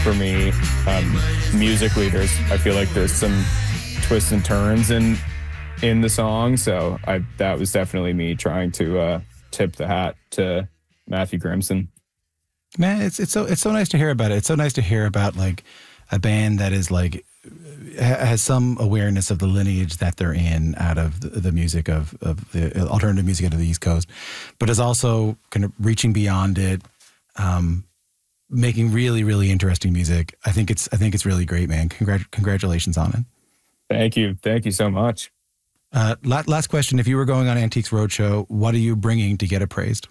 for me. Musically, I feel like there's some twists and turns in the song. So that was definitely me trying to tip the hat to Matthew Grimson. Man, it's so nice to hear about it. It's so nice to hear about like a band that is like has some awareness of the lineage that they're in out of the music of the alternative music out of the East Coast, but is also kind of reaching beyond it, making really, really interesting music. I think it's really great, man. Congratulations on it. Thank you so much. Last question: if you were going on Antiques Roadshow, what are you bringing to get appraised?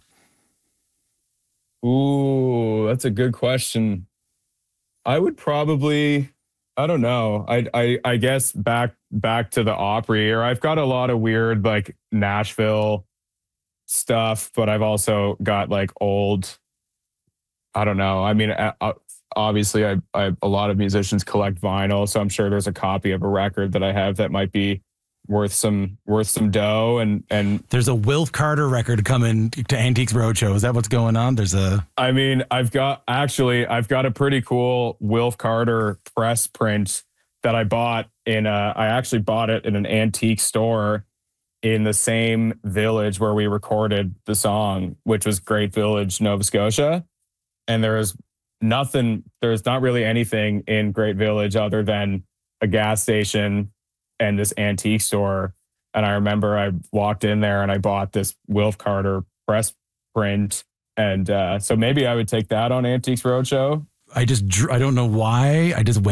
Ooh, that's a good question. I would probably, I don't know. I guess back to the Opry, or I've got a lot of weird like Nashville stuff, but I've also got like old, I don't know. I mean, obviously I a lot of musicians collect vinyl, so I'm sure there's a copy of a record that I have that might be worth some dough, and there's a Wilf Carter record coming to Antiques Roadshow. Is that what's going on? I mean, I've got a pretty cool Wilf Carter press print that I bought I actually bought it in an antique store in the same village where we recorded the song, which was Great Village, Nova Scotia. And there's not really anything in Great Village other than a gas station and this antique store. And I remember I walked in there and I bought this Wilf Carter press print. And so maybe I would take that on Antiques Roadshow. I don't know why. I just went